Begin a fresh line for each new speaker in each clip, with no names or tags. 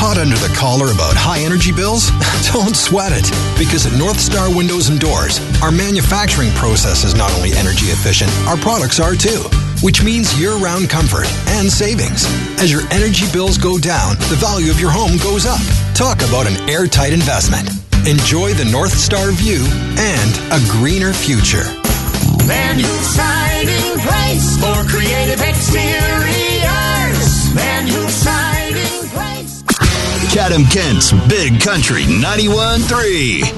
Hot under the collar about high energy bills? Don't sweat it, because at North Star Windows and Doors, our manufacturing process is not only energy efficient, our products are too, which means year-round comfort and savings. As your energy bills go down, the value of your home goes up. Talk about an airtight investment. Enjoy the North Star view and a greener future.
Van Hool Siding Place for creative exteriors. Van Hool Siding Place.
Chatham Kent's Big Country 91.3.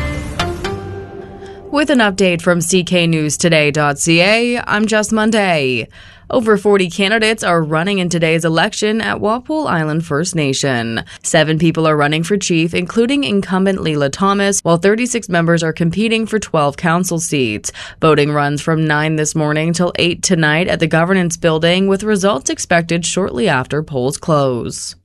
With an update from cknewstoday.ca, I'm Jess Monday. Over 40 candidates are running in today's election at Walpole Island First Nation. 7 people are running for chief, including incumbent Leila Thomas, while 36 members are competing for 12 council seats. Voting runs from 9 this morning till 8 tonight at the Governance Building, with results expected shortly after polls close.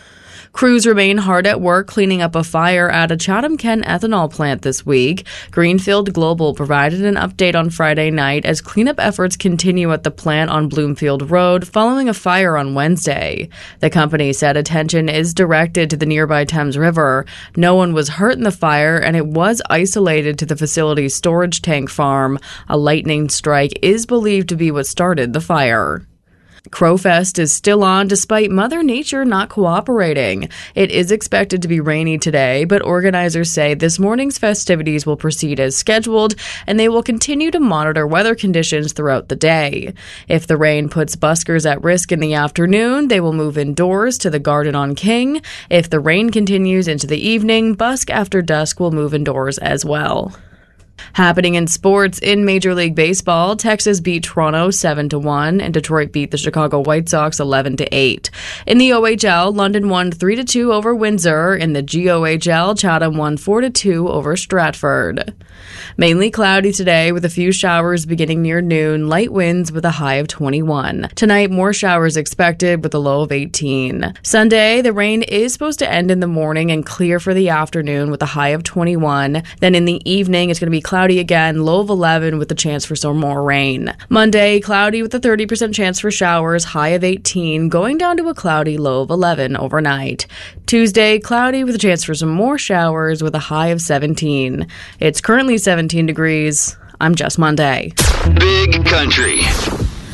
Crews remain hard at work cleaning up a fire at a Chatham-Kent ethanol plant this week. Greenfield Global provided an update on Friday night as cleanup efforts continue at the plant on Bloomfield Road following a fire on Wednesday. The company said attention is directed to the nearby Thames River. No one was hurt in the fire, and it was isolated to the facility's storage tank farm. A lightning strike is believed to be what started the fire. Crowfest is still on despite Mother Nature not cooperating. It is expected to be rainy today, but organizers say this morning's festivities will proceed as scheduled, and they will continue to monitor weather conditions throughout the day. If the rain puts buskers at risk in the afternoon, they will move indoors to the Garden on King. If the rain continues into the evening, Busk After Dusk will move indoors as well. Happening in sports, in Major League Baseball, Texas beat Toronto 7-1, and Detroit beat the Chicago White Sox 11-8. In the OHL, London won 3-2 over Windsor. In the GOHL, Chatham won 4-2 over Stratford. Mainly cloudy today with a few showers beginning near noon, light winds with a high of 21. Tonight, more showers expected with a low of 18. Sunday, the rain is supposed to end in the morning and clear for the afternoon with a high of 21. Then in the evening, it's going to be cloudy again, low of 11 with the chance for some more rain. Monday, cloudy with a 30% chance for showers, high of 18, going down to a cloudy low of 11 overnight. Tuesday, cloudy with a chance for some more showers with a high of 17. It's currently 17 degrees. I'm Jess Monday.
Big Country.